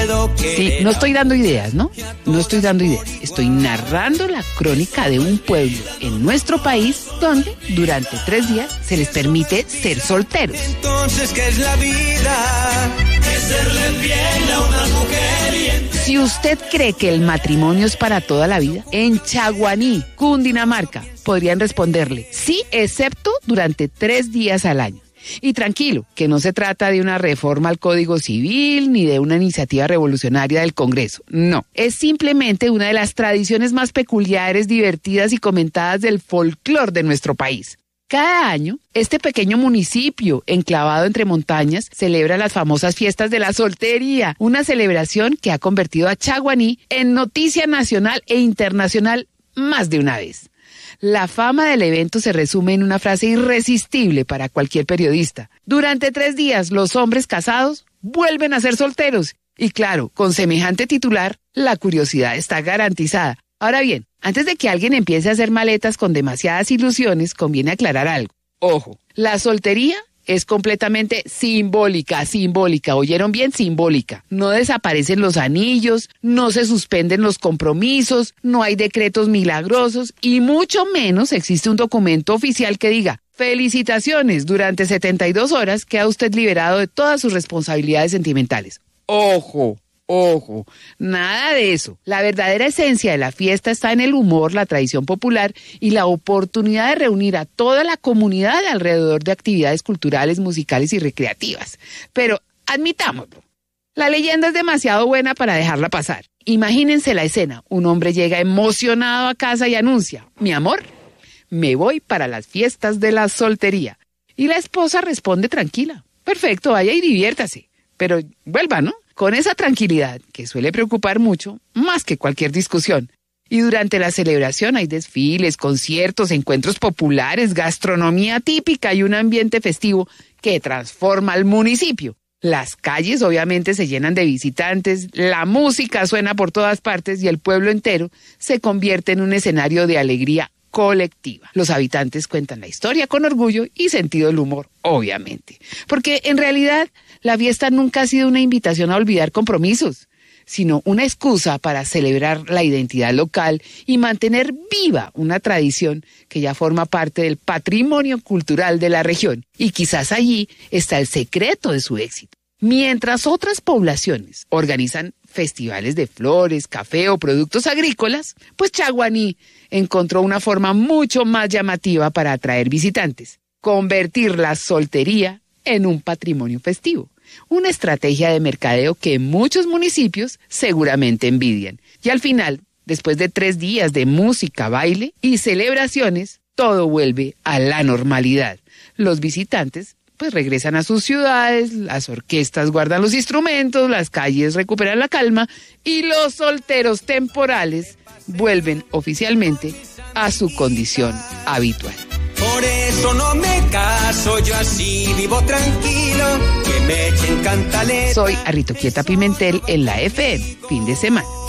Sí, no estoy dando ideas, ¿no? No estoy dando ideas. Estoy narrando la crónica de un pueblo en nuestro país donde durante 3 días se les permite ser solteros. Entonces, ¿qué es la vida? Es serle fiel a una mujer. Si usted cree que el matrimonio es para toda la vida, en Chaguaní, Cundinamarca, podrían responderle sí, excepto durante 3 días al año. Y tranquilo, que no se trata de una reforma al Código Civil ni de una iniciativa revolucionaria del Congreso. No, es simplemente una de las tradiciones más peculiares, divertidas y comentadas del folclore de nuestro país. Cada año, este pequeño municipio, enclavado entre montañas, celebra las famosas fiestas de la soltería, una celebración que ha convertido a Chaguaní en noticia nacional e internacional más de una vez. La fama del evento se resume en una frase irresistible para cualquier periodista. Durante 3 días, los hombres casados vuelven a ser solteros. Y claro, con semejante titular, la curiosidad está garantizada. Ahora bien, antes de que alguien empiece a hacer maletas con demasiadas ilusiones, conviene aclarar algo. Ojo, la soltería es completamente simbólica, ¿oyeron bien? Simbólica. No desaparecen los anillos, no se suspenden los compromisos, no hay decretos milagrosos y mucho menos existe un documento oficial que diga: felicitaciones, durante 72 horas queda usted liberado de todas sus responsabilidades sentimentales. Ojo, nada de eso. La verdadera esencia de la fiesta está en el humor, la tradición popular y la oportunidad de reunir a toda la comunidad alrededor de actividades culturales, musicales y recreativas. Pero admitámoslo, la leyenda es demasiado buena para dejarla pasar. Imagínense la escena: un hombre llega emocionado a casa y anuncia: mi amor, me voy para las fiestas de la soltería. Y la esposa responde tranquila: perfecto, vaya y diviértase, pero vuelva, ¿no? Con esa tranquilidad que suele preocupar mucho, más que cualquier discusión. Y durante la celebración hay desfiles, conciertos, encuentros populares, gastronomía típica y un ambiente festivo que transforma al municipio. Las calles obviamente se llenan de visitantes, la música suena por todas partes y el pueblo entero se convierte en un escenario de alegría colectiva. Los habitantes cuentan la historia con orgullo y sentido del humor, obviamente. Porque en realidad la fiesta nunca ha sido una invitación a olvidar compromisos, sino una excusa para celebrar la identidad local y mantener viva una tradición que ya forma parte del patrimonio cultural de la región. Y quizás allí está el secreto de su éxito. Mientras otras poblaciones organizan festivales de flores, café o productos agrícolas, pues Chaguaní encontró una forma mucho más llamativa para atraer visitantes: convertir la soltería en un patrimonio festivo. Una estrategia de mercadeo que muchos municipios seguramente envidian. Y al final, después de 3 días de música, baile y celebraciones, todo vuelve a la normalidad. Los visitantes pues regresan a sus ciudades, las orquestas guardan los instrumentos, las calles recuperan la calma y los solteros temporales vuelven oficialmente a su condición habitual. Por eso no me caso, yo así vivo tranquilo, que me echen cantaleta. Soy Arrito Quieta Pimentel en la FM, fin de semana.